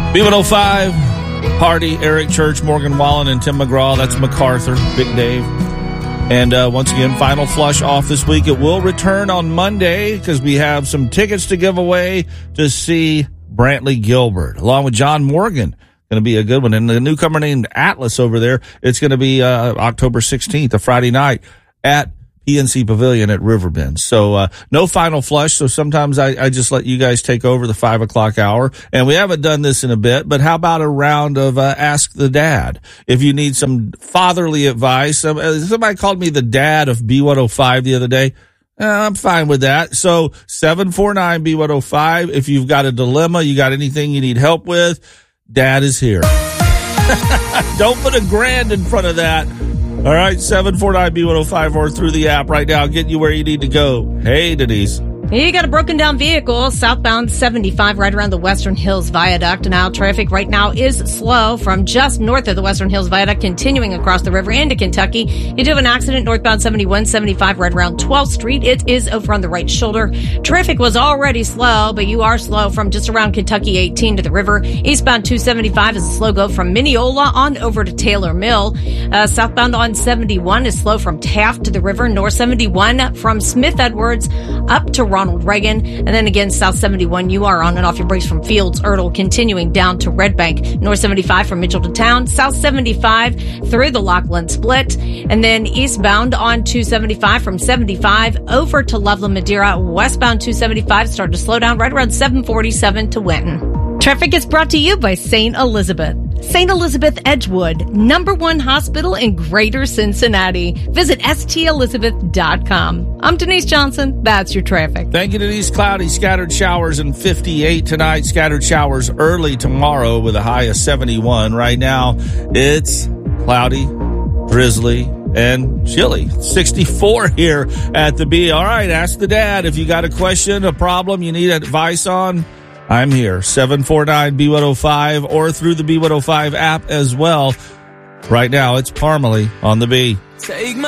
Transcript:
B105, Hardy, Eric Church, Morgan Wallen, and Tim McGraw. That's MacArthur, Big Dave. And once again, final flush off this week. It will return on Monday because we have some tickets to give away to see Brantley Gilbert, along with John Morgan. Going to be a good one. And the newcomer named Atlas over there, it's going to be October 16th, a Friday night, at PNC Pavilion at Riverbend. So no final flush, so sometimes I just let you guys take over the 5 o'clock hour. And we haven't done this in a bit, but how about a round of Ask the Dad? If you need some fatherly advice. Somebody called me the dad of B105 the other day. I'm fine with that. So 749-B105. If you've got a dilemma, you got anything you need help with, Dad is here. Don't put a grand in front of that. All right, 749-B105 or through the app right now. Get you where you need to go. Hey, Denise. You got a broken down vehicle southbound 75 right around the Western Hills Viaduct. Now traffic right now is slow from just north of the Western Hills Viaduct continuing across the river into Kentucky. You do have an accident northbound 7175 right around 12th Street. It is over on the right shoulder. Traffic was already slow, but you are slow from just around Kentucky 18 to the river. Eastbound 275 is a slow go from Mineola on over to Taylor Mill. Southbound on 71 is slow from Taft to the river. North 71 from Smith Edwards up to Ronald Reagan. And then again, South 71, you are on and off your brakes from Fields, Erdel, continuing down to Red Bank. North 75 from Mitchell to Town. South 75 through the Lockland Split. And then eastbound on 275 from 75 over to Loveland, Madeira. Westbound 275 started to slow down right around 747 to Winton. Traffic is brought to you by St. Elizabeth. St. Elizabeth Edgewood, #1 hospital in Greater Cincinnati. Visit stelizabeth.com. I'm Denise Johnson. That's your traffic. Thank you, Denise. Cloudy, scattered showers and 58 tonight. Scattered showers early tomorrow with a high of 71. Right now, it's cloudy, drizzly, and chilly. 64 here at the B. All right, ask the dad. If you got a question, a problem you need advice on, I'm here, 749-B105 or through the B105 app as well. Right now, it's Parmalee on the B. Take my